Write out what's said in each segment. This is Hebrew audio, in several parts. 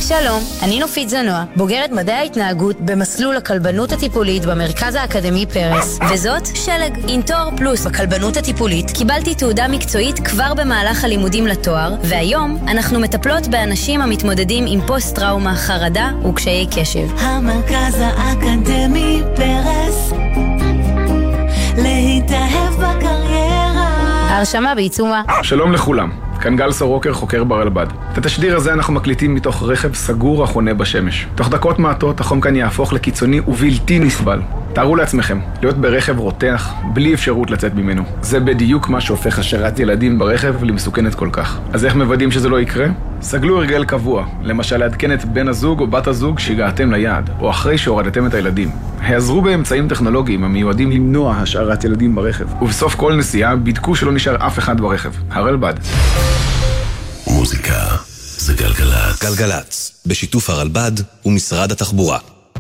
שלום, אני נופית זנוע, בוגרת מדעי ההתנהגות במסלול הכלבנות הטיפולית במרכז האקדמי פרס, וזאת שלג. עם תואר פלוס בכלבנות הטיפולית קיבלתי תעודה מקצועית כבר במהלך הלימודים לתואר, והיום אנחנו מטפלות באנשים המתמודדים עם פוסט-טראומה, חרדה וקשיי קשב. המרכז האקדמי פרס, להתאהב בקריירה. ההרשמה בעיצומה. שלום לכולם, כאן גל סורוקר, חוקר ברלב"ד. את התשדיר הזה אנחנו מקליטים מתוך רכב סגור החונה בשמש. תוך דקות מעטות החום כאן יהפוך לקיצוני ובלתי נסבל. תארו לעצמכם, להיות ברכב רותח, בלי אפשרות לצאת ממנו. זה בדיוק מה שהופך השארת ילדים ברכב למסוכנת כל כך. אז איך מוודאים שזה לא יקרה? סגלו הרגל קבוע, למשל לעדכן את בן הזוג או בת הזוג שהגעתם ליעד, או אחרי שהורדתם את הילדים. העזרו באמצעים טכנולוגיים המיועדים למנוע השארת ילדים ברכב. ובסוף כל נסיעה בדקו שלא נשאר אף אחד ברכב. הרלב"ד. מוזיקה זה גלגלצ. גלגלצ, בשיתוף הרלב"ד ומשרד התחבורה.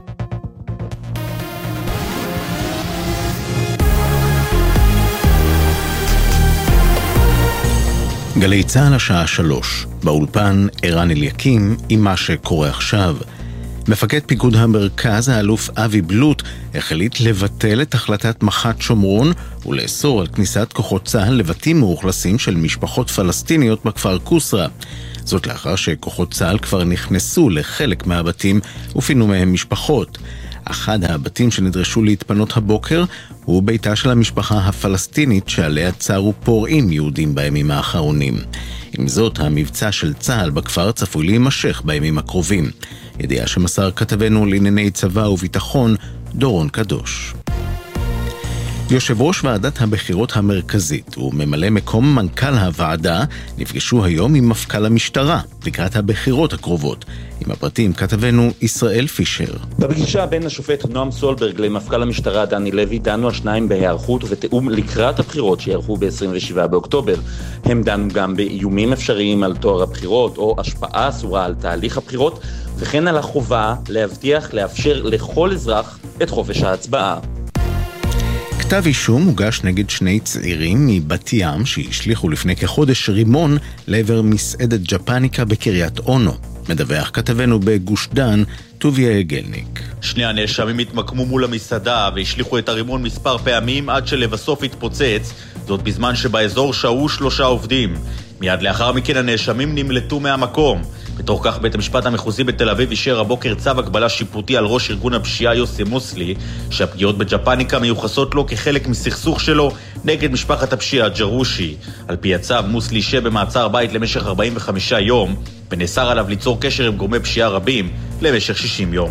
גלי צהל השעה 3, באולפן ערן אליקים עם מה שקורה עכשיו. מפקד פיקוד המרכז, האלוף אבי בלוט, החליט לבטל את החלטת מח"ט שומרון ולאסור על כניסת כוחות צה"ל לבתים מאוכלסים של משפחות פלסטיניות בכפר קוסרה. זאת לאחר שכוחות צה"ל כבר נכנסו לחלק מהבתים ופינו מהם משפחות. אחד הבתים שנדרשו להתפנות הבוקר הוא ביתה של המשפחה הפלסטינית שעליה צרו פורעים יהודים בימים האחרונים. עם זאת, המבצע של צה"ל בכפר צפוי להימשך בימים הקרובים. ידיעה שמסר כתבנו לענייני צבא וביטחון דורון קדוש. יושב ראש ועדת הבחירות המרכזית וממלא מקום מנכ"ל הוועדה נפגשו היום עם מפכ"ל המשטרה לקראת הבחירות הקרובות. עם הפרטים כתבנו ישראל פישר. בפגישה בין השופט נועם סולברג למפכ"ל המשטרה דני לוי דנו השניים בהיערכות ובתאום לקראת הבחירות שיערכו ב-27 באוקטובר. הם דנו גם באיומים אפשריים על תואר הבחירות או השפעה אסורה על תהליך הבחירות, וכן על החובה לאפשר לכל אזרח את חופש ההצבעה. כתב אישום הוגש נגד שני צעירים מבת ים שהשליחו לפני כחודש רימון לעבר מסעדת ג'פניקה בקריית אונו. מדווח כתבנו בגוש דן, טוביה גלניק. שני הנאשמים התמקמו מול המסעדה והשליחו את הרימון מספר פעמים עד שלבסוף התפוצץ, זאת בזמן שבאזור שהו 3 עובדים. מיד לאחר מכן הנאשמים נמלטו מהמקום. בתוך כך בית המשפט המחוזי בתל אביב אישר הבוקר צו הגבלה שיפוטי על ראש ארגון הפשיעה יוסי מוסלי, שהפגיעות בג'פניקה מיוחסות לו כחלק מסכסוך שלו נגד משפחת הפשיעה ג'רושי. על פי הצו, מוסלי ישב במעצר בית למשך 45 יום, ונאסר עליו ליצור קשר עם גורמי פשיעה רבים למשך 60 יום.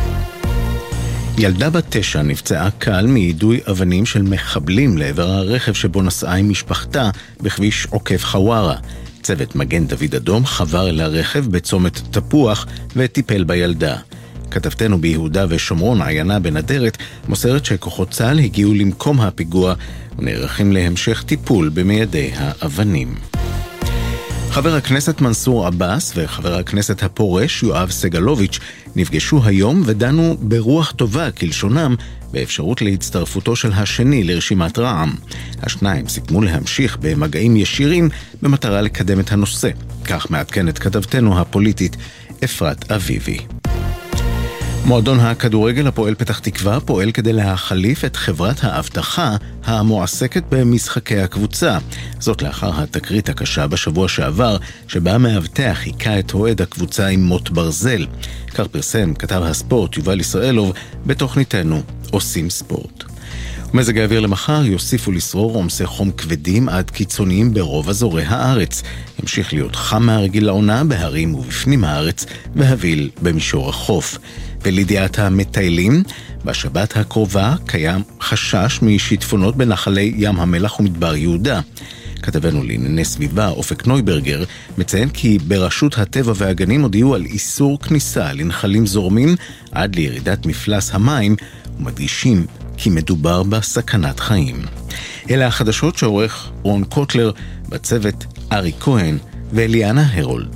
ילדה בת 9 נפצעה קל מיידוי אבנים של מחבלים לעבר הרכב שבו נסעה עם משפחתה בכביש עוקף חווארה. צוות מגן דוד אדום חבר אל הרכב בצומת תפוח וטיפל בילדה. כתבתנו ביהודה ושומרון עיינה בנדרת מוסרת שכוחות צה"ל הגיעו למקום הפיגוע ונערכים להמשך טיפול במיידי האבנים. חבר הכנסת מנסור עבאס וחבר הכנסת הפורש יואב סגלוביץ' נפגשו היום ודנו ברוח טובה כלשונם באפשרות להצטרפותו של השני לרשימת רע"מ. השניים סיכמו להמשיך במגעים ישירים במטרה לקדם את הנושא. כך מעדכנת כתבתנו הפוליטית אפרת אביבי. מועדון הכדורגל הפועל פתח תקווה פועל כדי להחליף את חברת האבטחה המועסקת במשחקי הקבוצה. זאת לאחר התקרית הקשה בשבוע שעבר, שבה מאבטח היכה את אוהד הקבוצה עם מוט ברזל. כך פרסם כתב הספורט יובל ישראלוב בתוכניתנו עושים ספורט. מזג האוויר למחר יוסיפו לשרור עומסי חום כבדים עד קיצוניים ברוב אזורי הארץ. ימשיך להיות חם מהרגיל לעונה בהרים ובפנים הארץ והביל במישור החוף. ולידיעת המטיילים, בשבת הקרובה קיים חשש משיטפונות בנחלי ים המלח ומדבר יהודה. כתבנו לענייני סביבה אופק נויברגר מציין כי ברשות הטבע והגנים הודיעו על איסור כניסה לנחלים זורמים עד לירידת מפלס המים, ומדגישים כי מדובר בסכנת חיים. אלה החדשות שעורך רון קוטלר, בצוות ארי כהן ואליאנה הרולד.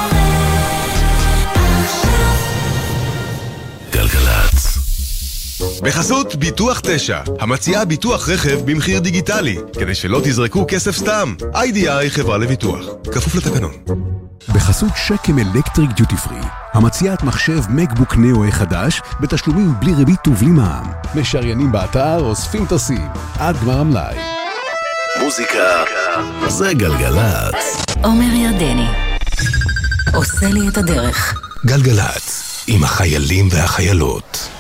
גלגלצ. בחסות ביטוח 9, המציעה ביטוח רכב במחיר דיגיטלי, כדי שלא תזרקו כסף סתם. IDI חברה לביטוח, כפוף לתקנון. בחסות שקם אלקטריק דיוטי פרי, המציעת מחשב מקבוק נאו חדש בתשלומים בלי ריבית ובלי מע"מ. משריינים באתר, אוספים טסים, עד גמר המלאי. מוזיקה זה גלגלצ. עומר ירדני עושה לי את הדרך. גלגלצ עם החיילים והחיילות.